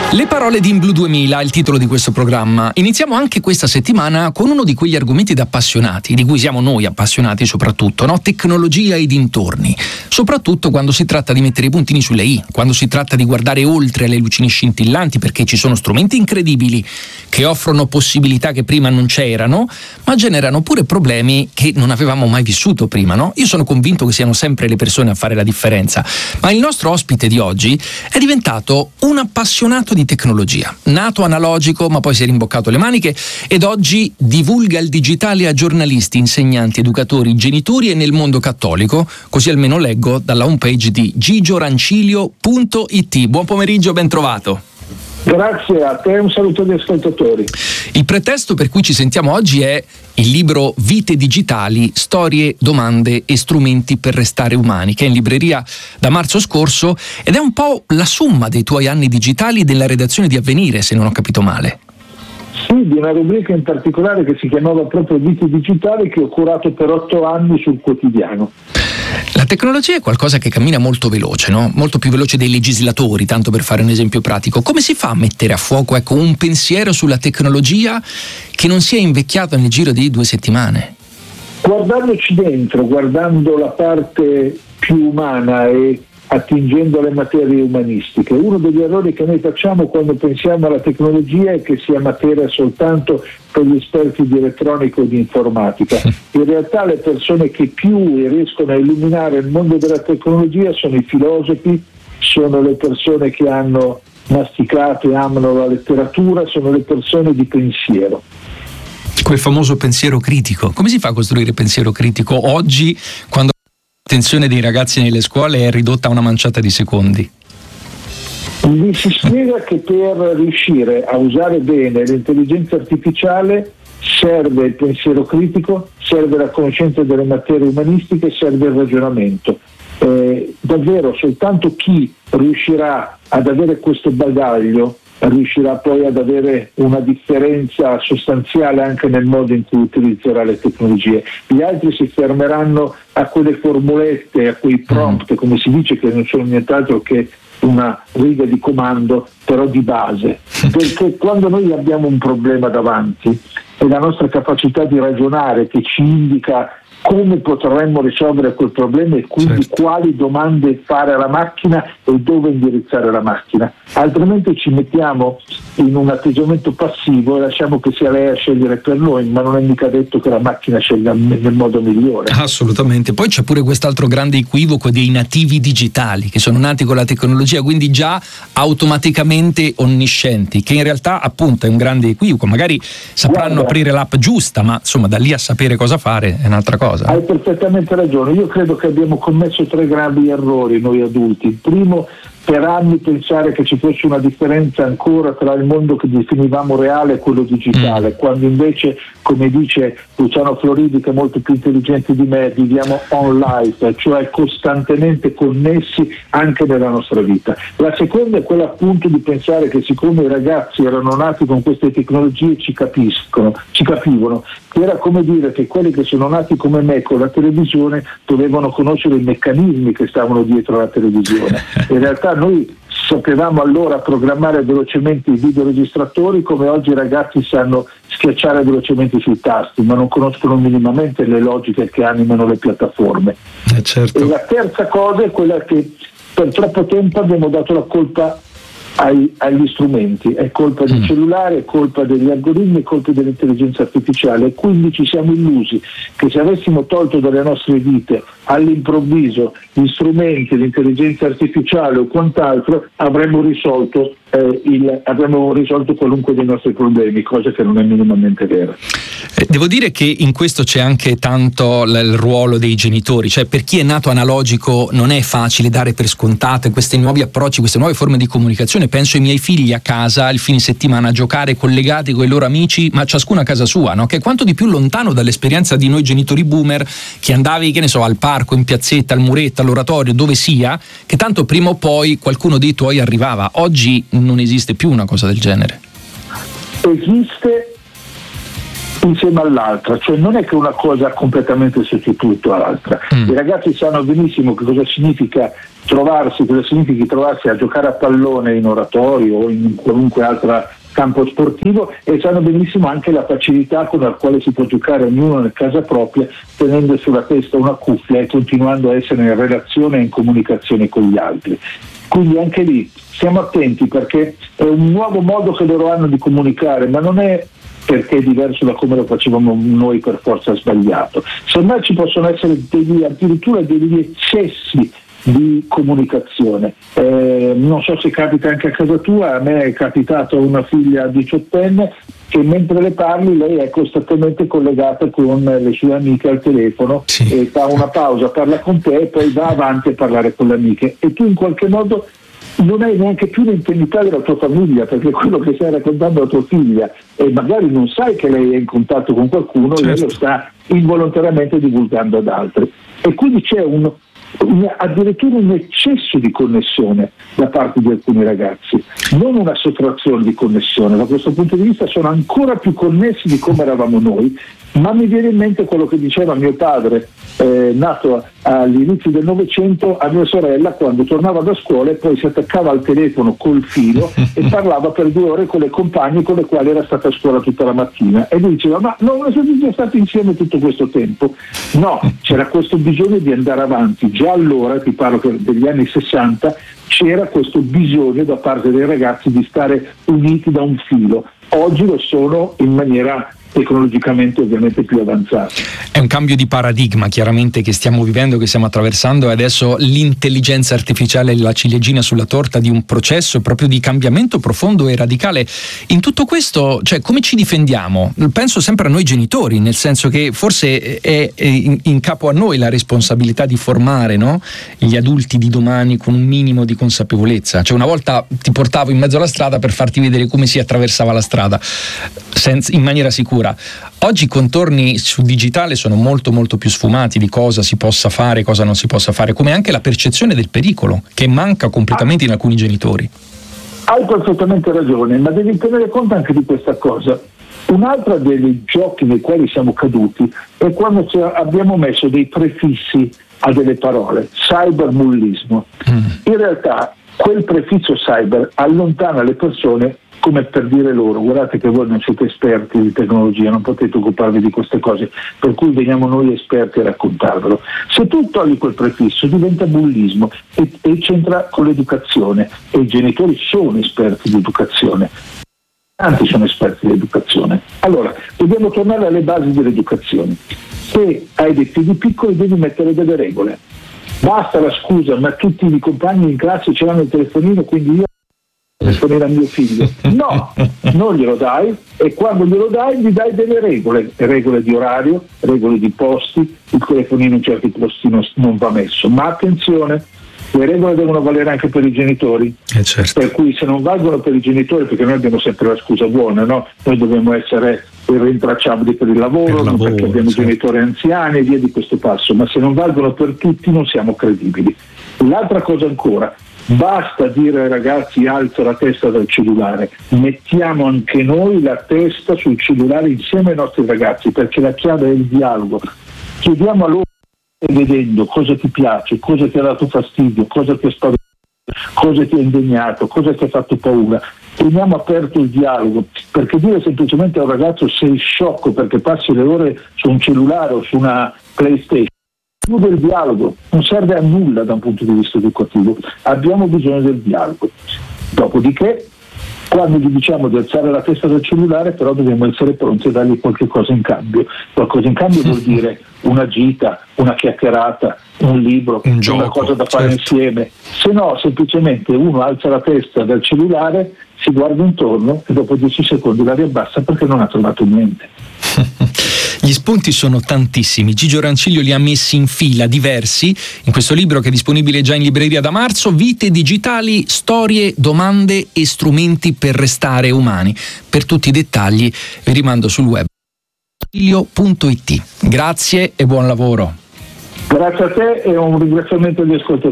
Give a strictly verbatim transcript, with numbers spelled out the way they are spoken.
Le parole di In Blu duemila, il titolo di questo programma. Iniziamo anche questa settimana con uno di quegli argomenti da appassionati, di cui siamo noi appassionati soprattutto, no? Tecnologia e dintorni. Soprattutto quando si tratta di mettere i puntini sulle i, quando si tratta di guardare oltre alle lucine scintillanti, perché ci sono strumenti incredibili che offrono possibilità che prima non c'erano, ma generano pure problemi che non avevamo mai vissuto prima, no? Io sono convinto che siano sempre le persone a fare la differenza, ma il nostro ospite di oggi è diventato un appassionato di tecnologia, nato analogico ma poi si è rimboccato le maniche ed oggi divulga il digitale a giornalisti, insegnanti, educatori, genitori e nel mondo cattolico, così almeno leggo dalla homepage di gigio rancilio punto it. Buon pomeriggio, ben trovato. Grazie a te, un saluto agli ascoltatori. Il pretesto per cui ci sentiamo oggi è il libro Vite digitali, storie, domande e strumenti per restare umani, che è in libreria da marzo scorso ed è un po' la somma dei tuoi anni digitali e della redazione di Avvenire, se non ho capito male. Sì, di una rubrica in particolare che si chiamava proprio Vite digitali, che ho curato per otto anni sul Quotidiano. La tecnologia è qualcosa che cammina molto veloce, no? Molto più veloce dei legislatori, tanto per fare un esempio pratico. Come si fa a mettere a fuoco, ecco, un pensiero sulla tecnologia che non sia invecchiato nel giro di due settimane? Guardandoci dentro, guardando la parte più umana e attingendo alle materie umanistiche. Uno degli errori che noi facciamo quando pensiamo alla tecnologia è che sia materia soltanto per gli esperti di elettronica o di informatica. In realtà le persone che più riescono a illuminare il mondo della tecnologia sono i filosofi, sono le persone che hanno masticato e amano la letteratura, sono le persone di pensiero. Quel famoso pensiero critico. Come si fa a costruire pensiero critico oggi, quando l'attenzione dei ragazzi nelle scuole è ridotta a una manciata di secondi? Vi si spiega che per riuscire a usare bene l'intelligenza artificiale serve il pensiero critico, serve la conoscenza delle materie umanistiche, serve il ragionamento. Eh, davvero soltanto chi riuscirà ad avere questo bagaglio riuscirà poi ad avere una differenza sostanziale anche nel modo in cui utilizzerà le tecnologie. Gli altri si fermeranno a quelle formulette, a quei prompt, come si dice, che non sono nient'altro che una riga di comando, però di base. Perché quando noi abbiamo un problema davanti, è la nostra capacità di ragionare che ci indica come potremmo risolvere quel problema e quindi certo. quali domande fare alla macchina e dove indirizzare la macchina. Altrimenti ci mettiamo in un atteggiamento passivo e lasciamo che sia lei a scegliere per noi, ma non è mica detto che la macchina scelga nel modo migliore. Assolutamente. Poi c'è pure quest'altro grande equivoco dei nativi digitali, che sono nati con la tecnologia, quindi già automaticamente onniscienti, che in realtà appunto è un grande equivoco. Magari sapranno Guarda, aprire l'app giusta, ma insomma da lì a sapere cosa fare è un'altra cosa. Hai perfettamente ragione. Io credo che abbiamo commesso tre gravi errori noi adulti. Il primo, per anni pensare che ci fosse una differenza ancora tra il mondo che definivamo reale e quello digitale, mm. quando invece, come dice Luciano Floridi, che è molto più intelligente di me, viviamo on life, cioè costantemente connessi anche nella nostra vita. La seconda è quella appunto di pensare che siccome i ragazzi erano nati con queste tecnologie ci capiscono, ci capivano, che era come dire che quelli che sono nati come me con la televisione dovevano conoscere i meccanismi che stavano dietro la televisione. In realtà noi sapevamo allora programmare velocemente i videoregistratori come oggi i ragazzi sanno schiacciare velocemente sui tasti, ma non conoscono minimamente le logiche che animano le piattaforme. Eh certo. E la terza cosa è quella che per troppo tempo abbiamo dato la colpa ai, agli strumenti, è colpa del cellulare, è colpa degli algoritmi, è colpa dell'intelligenza artificiale, e quindi ci siamo illusi che se avessimo tolto dalle nostre vite all'improvviso gli strumenti, l'intelligenza artificiale o quant'altro, avremmo risolto eh, il, avremmo risolto qualunque dei nostri problemi, cosa che non è minimamente vera. Eh, devo dire che in questo c'è anche tanto l- il ruolo dei genitori, cioè per chi è nato analogico non è facile dare per scontate questi nuovi approcci, queste nuove forme di comunicazione. Penso ai miei figli a casa il fine settimana a giocare collegati con i loro amici, ma ciascuno a casa sua, no? Che è quanto di più lontano dall'esperienza di noi genitori boomer, che andavi, che ne so, al parco, in piazzetta, al muretto, all'oratorio, dove sia, che tanto prima o poi qualcuno dei tuoi arrivava. Oggi non esiste più una cosa del genere. Esiste insieme all'altra, cioè non è che una cosa completamente sostituto all'altra. Mm. I ragazzi sanno benissimo che cosa significa trovarsi, cosa significa trovarsi a giocare a pallone in oratorio o in qualunque altro campo sportivo, e sanno benissimo anche la facilità con la quale si può giocare ognuno nel casa propria, tenendo sulla testa una cuffia e continuando a essere in relazione e in comunicazione con gli altri. Quindi anche lì stiamo attenti, perché è un nuovo modo che loro hanno di comunicare, ma non è perché è diverso da come lo facevamo noi per forza sbagliato. Semmai ci possono essere degli, addirittura degli eccessi di comunicazione. Eh, non so se capita anche a casa tua, a me è capitato una figlia diciottenne che mentre le parli lei è costantemente collegata con le sue amiche al telefono, sì. E fa una pausa, parla con te e poi va avanti a parlare con le amiche, e tu in qualche modo non hai neanche più l'intimità della tua famiglia, perché quello che stai raccontando a tua figlia, e magari non sai che lei è in contatto con qualcuno, certo. Lei lo sta involontariamente divulgando ad altri, e quindi c'è un Un, addirittura un eccesso di connessione da parte di alcuni ragazzi, non una sottrazione di connessione. Da questo punto di vista sono ancora più connessi di come eravamo noi, ma mi viene in mente quello che diceva mio padre, eh, nato agli inizi del Novecento, a mia sorella quando tornava da scuola e poi si attaccava al telefono col filo e parlava per due ore con le compagne con le quali era stata a scuola tutta la mattina, e lui diceva: ma non siete già stati insieme tutto questo tempo? No, c'era questo bisogno di andare avanti. Già allora, ti parlo degli anni sessanta, c'era questo bisogno da parte dei ragazzi di stare uniti da un filo. Oggi lo sono in maniera tecnologicamente ovviamente più avanzata. È un cambio di paradigma chiaramente che stiamo vivendo, che stiamo attraversando, e adesso l'intelligenza artificiale è la ciliegina sulla torta di un processo proprio di cambiamento profondo e radicale. In tutto questo, cioè, come ci difendiamo? Penso sempre a noi genitori, nel senso che forse è in, in capo a noi la responsabilità di formare, no? Gli adulti di domani con un minimo di consapevolezza. Cioè, una volta ti portavo in mezzo alla strada per farti vedere come si attraversava la strada senza, in maniera sicura. Oggi i contorni sul digitale sono molto molto più sfumati di cosa si possa fare, cosa non si possa fare, come anche la percezione del pericolo, che manca completamente in alcuni genitori. Hai perfettamente ragione, ma devi tenere conto anche di questa cosa. Un'altra dei giochi nei quali siamo caduti è quando abbiamo messo dei prefissi a delle parole, cyberbullismo. Mm. In realtà quel prefisso cyber allontana le persone, come per dire loro: guardate che voi non siete esperti di tecnologia, non potete occuparvi di queste cose, per cui veniamo noi esperti a raccontarvelo. Se tu togli quel prefisso diventa bullismo e, e c'entra con l'educazione, e i genitori sono esperti di educazione, tanti sono esperti di educazione. Allora dobbiamo tornare alle basi dell'educazione. Se hai dei figli piccoli devi mettere delle regole. Basta la scusa: ma tutti i compagni in classe ce l'hanno il telefonino, quindi io telefonare a mio figlio. No, non glielo dai, e quando glielo dai gli dai delle regole, regole di orario, regole di posti. Il telefonino in certi posti non, non va messo, ma attenzione, le regole devono valere anche per i genitori, eh certo. Per cui se non valgono per i genitori, perché noi abbiamo sempre la scusa buona, no? Noi dobbiamo essere irrintracciabili per il lavoro, per lavoro perché abbiamo certo. genitori anziani e via di questo passo, ma se non valgono per tutti non siamo credibili. L'altra cosa ancora: basta dire ai ragazzi alza la testa dal cellulare, mettiamo anche noi la testa sul cellulare insieme ai nostri ragazzi, perché la chiave è il dialogo. Chiediamo a loro, vedendo cosa ti piace, cosa ti ha dato fastidio, cosa ti ha spaventato, cosa ti ha indegnato, cosa ti ha fatto paura. Teniamo aperto il dialogo, perché dire semplicemente a un ragazzo sei sciocco perché passi le ore su un cellulare o su una PlayStation chiude il dialogo, non serve a nulla da un punto di vista educativo. Abbiamo bisogno del dialogo. Dopodiché, quando gli diciamo di alzare la testa dal cellulare, però dobbiamo essere pronti a dargli qualche cosa in cambio. Qualcosa in cambio vuol dire una gita, una chiacchierata, un libro, un una gioco, cosa da fare certo. insieme. Se no, semplicemente uno alza la testa dal cellulare, si guarda intorno e dopo dieci secondi la riabbassa perché non ha trovato niente. Gli spunti sono tantissimi. Gigio Ranciglio li ha messi in fila, diversi, in questo libro che è disponibile già in libreria da marzo: Vite digitali, storie, domande e strumenti per restare umani. Per tutti i dettagli vi rimando sul web ranciglio punto it. Grazie e buon lavoro. Grazie a te e un ringraziamento agli ascoltatori.